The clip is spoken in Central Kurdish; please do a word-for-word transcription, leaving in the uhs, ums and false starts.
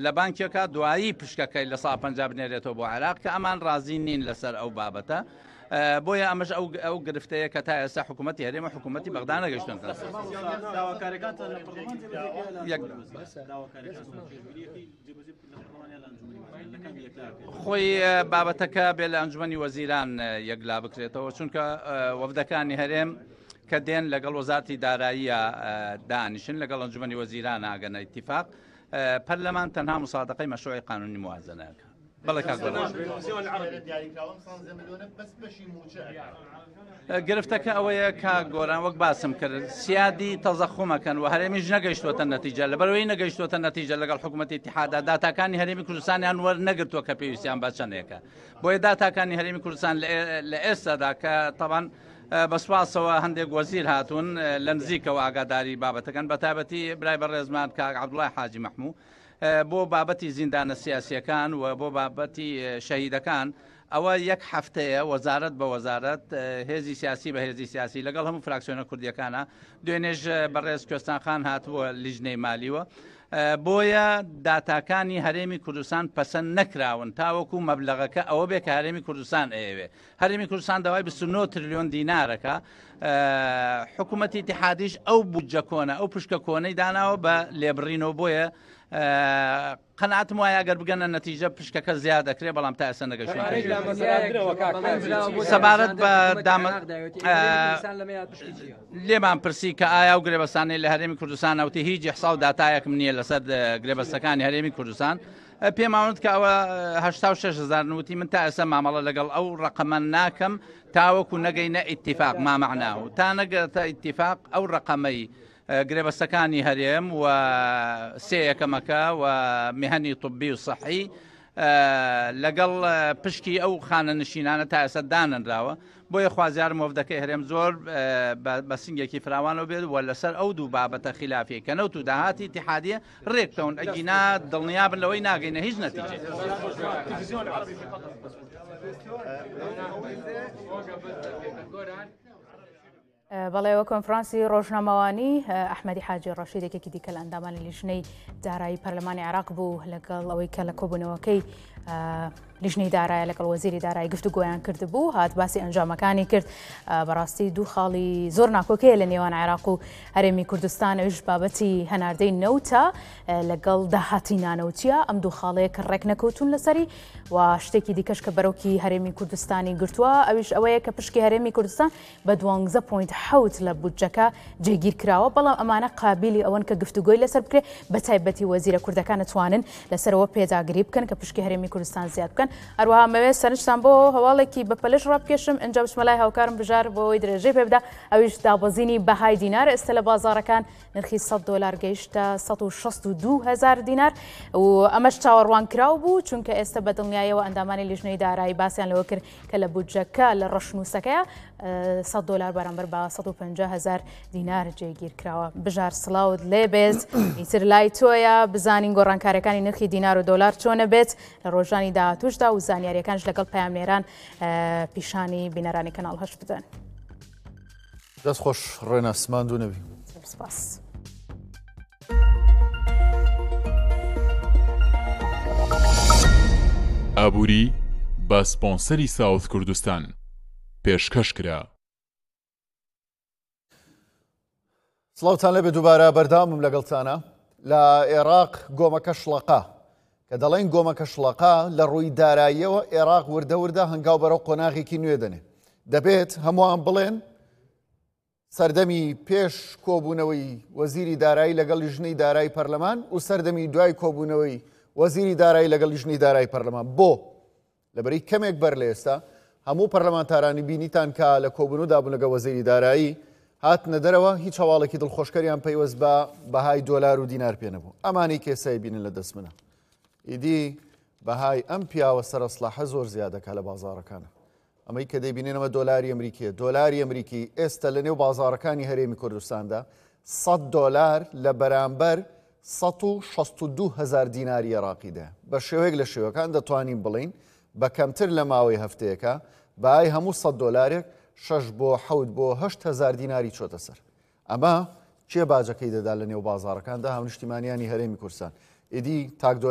لە بانکێکە دوایی پشکەکەی لە سا پەنجا بنێرێتەوە بۆ عێراق کە ئەمان ڕازی نین لەسەر ئەو بابەتە. بۆیە ئەمەش ئەو گرفتەیە کە تا ئێستا حکوومەتی هەرێمە حکوومەتی بەغدا نەگەیشتن. خۆی بابەتەکە بێ لە ئەنجومەنی وەزیران یەکلا بکرێتەوە، چونکە وەفدەکانی هەرێم کە دێن لەگەڵ وەزارەتی داراییە دانیشن لەگەڵ ئەنجومەنی وەزیران ئاگەنە ئیتیفاق پەرلەمان تەنها مسادقەی مەشروعی قانونی موازنەکە. بەڵێ گرفتەکە ئەوەیە کە گۆران وەک باسم کرد سیادی تەزەخۆمەکەن و هەرێمیش نەگەیشتوەتە نەتیجە لەبەرەوەی نەگەیشتوەتە نەتیجە لەگەڵ حکوومەتی اتحادا داتاکانی هەرێمی کوردستانیان وەرنەگرتووە کە پێویستیان بە چەندێکە. بۆیە داتاکانی هەرێمی کوردستان لە ئێستادا کە تەبەن بەسواسەوە هەندێک وەزیر هاتوون لە نزیکەوە ئاگاداری بابەتەکەن بە تایبەتی برای بەڕێزمان کاک عەبدوڵای حاجی مەحموو بۆ بابەتی زیندانە سیاسیەکان و بۆ بابەتی شەهیدەکان ئەوە یەک هەفتەیە وەزارەت بە وەزارەت هێزی سیاسی بە هێزی سیاسی لەگەڵ هەموو فراکسیۆنە کوردیەکانە دوێنێژ بەڕێز کوێستانخان هاتووە لیژنەی مالیوە. بۆیە داتاکانی هەرێمی کوردستان پەسەند نەکراون تاوەکو مەبلەغەکە ئەوە بێ کە هەرێمی کوردستان ئەوێ. هەرێمی کوردستان داوای بیست و نۆ تریلیۆن دینارەکە. حکوومەتی اتحادیش ئەو بودجە کۆنە ئەو پشکە کۆنەی داناوە بە لێبڕینەوە. بۆیە قەنعاتم وایە ئەگەر بگەنە نەتیجە پشکەکە زیاد دەکرێت بەڵام تا ئێستا نەگەیشتووە. سەبارەت بە لێمان پرسی کە ئایا و گرێبەستانی لە هەرێمی کوردستان ئەوتی هیچ ئیحسا و داتایەکم نییە لەسەر گرێبەستەکانی هەرێمی کوردستان. پێماوەند کە ئەوە هەشتا و شەش هەزار نوتی من تا ئێستا مامەڵە لەگەڵ ئەو ڕقەمە ناکەم تاوەکو نەگەینە ئیتیفاق مامەعناو تا نەگەتە ئیتیفاق ئەو ڕقەمەی گرێبەستەکانی هەرێم و سێ یەکەمەکە و میهنی طبی و سەحی لەگەڵ پشکی ئەو خانە نشینانە تا ئێستا داننراوە. بۆیە خوازیارم وەفدەکەی هەرێم زۆر بە سنگێکی فراوانەوە بێت و لەسەر ئەو دوو بابەتە خلافی کە نەوت و داهاتی اتحادیە ڕێککەون ئەگینا دڵنیابن لەوەی ناگەینە هیچ نەتیجە. بەڵێەوە کۆنفرانسی ڕۆژنامەوانی ئەحمەدی حاجی ڕەشیدێکێکی دیکە لە ئەندامانی لیژنەی دارایی پەرلەمانی عێراق بوو لەگەڵ ئەوەی کە لە کۆبوونەوەکەی لیژنەی دارایە لەگەڵ وەزیری دارایی گفتوگۆیان کرد بوو هات باسی ئەنجامەکانی کرد. بەڕاستی دوو خاڵی زۆر ناکۆکەیە لە نێوان عێراق و هەرێمی کوردستان ئەوش بابەتی هەناردەی نەوتە لەگەڵ داهاتی نانەوتیە ئەم دوو خاڵەیە کە ڕێک نەکەوتون لەسەری و شتێکی دیکەش کە بەرەوکی هەرێمی کوردستانی گرتووە ئەویش ئەوەیە کە پشکی هەرێمی کوردستان بە دوانزە پۆینت حەوت لە بودجەکە جێگیر کراوە. بەڵام ئەمانە قابلی ئەوەن کە گفتوگۆی لەسەر بکرێت بە تایبەتی وەزیرە کوردەکان نتوانن لەسەرەوە پێداگری بکەن کە پشکی هەرێمی کوردستان زیاد بکەن. هەروەها مەوێت سەرنجتان بۆ هەواڵێکی بە پەلەش ڕابکێشم ئەنجا بچمەلای هاوکارم بژار بۆەوەی درێژەی پێ بدە ئەویش دابەزینی بەهای دینار ئێستا لە بازاڕەکان نرخی سەد دۆلار گەیشتە سەد و شەست و دوو هەزار دینار و ئەمەش چاوەڕوان کراو بوو چونکە ئێستا بە دڵنیایەوە ئەندامانی لیژنەی دارایی باسییان لەوە کرد کە لە بودجەکە لە ڕەشنووسەکەیە سەد دۆلار بەرامبەر بە سەد و پەنجا هەزار دینار جێگیر کراوە. بژار سڵاوت لێبێت ئیتر لای تۆیە بزانین گۆڕانکاریەکانی نرخی دینار و دۆلار چۆنە بێت لە ڕۆژانی داهاتووشدا و زانیاریەکانش لەگەڵ پەیامنێران پیشانی بینەرانی کەناڵ هەشت بدەن. دەست خۆش ڕێنە سماند و نەبی. سپاس. ئابووری بە سپۆنسەری ساوت کوردستان پێشکەش کرا. سڵاوتان لەبێ دووبارە بەردەوامم لەگەڵتانە. لە عێراق گۆمەکە شڵەقا کە دەڵێن گۆمەکە شڵەقا لە ڕووی داراییەوە عێراق وردە وردە هەنگاو بەرەو قۆناغێکی نوێ دەنێ. دەبێت هەمووان بڵێن سەردەمی پێش کۆبوونەوەی وەزیری دارایی لەگەڵ لیژنەی دارایی پەرلەمان و سەردەمی دوای کۆبوونەوەی وەزیری دارایی لەگەڵ لیژنەی دارایی پەرلەمان. بۆ لەبەری کەمێک بەر لە ئێستا هەموو پەرلەمانتارانی بینیتان کە لە کۆبوون و دابوون لەگە وەزیری دارایی هاتنە دەرەوە هیچ هەواڵێکی دڵخۆشکەریان پەیوەست بە بەهای دۆلار و دینار پێ نەبوو. ئەمانەی کێسای بینن لە دەست منە. ئیدی بەهای ئەم پیاوە سەرەسڵاحە زۆر زیادەکە لە بازاڕەکانە. ئەمەی کە دەیبینێنەوە دۆلاری ئەمریکیە. دۆلاری ئەمریکی ئێستا لە نێو بازاڕەکانی هەرێمی کوردستاندا سەد دۆلار لە بەرامبەر سەد و شەست و دوو هەزار دیناری عێراقیدا. بە شێوەیەک لە شێوەکان دەتوانین بڵین بە کەمتر لە ماوەی هەفتەیەکە بەهای هەموو سەد دۆلارێک شەش بۆ حەوت بۆ هەشت هەزار دیناری چۆتە سەر. ئەمە چێ باجەکەی دەدا لە نێو بازاڕەکاندا هەمنیشتیمانیانی هەرێمی کوردستان. ئیدی تاک